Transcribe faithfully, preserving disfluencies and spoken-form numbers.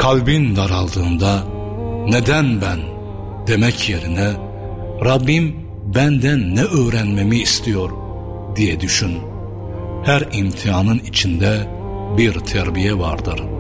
Kalbin daraldığında neden ben demek yerine Rabbim benden ne öğrenmemi istiyor diye düşün. Her imtihanın içinde bir terbiye vardır.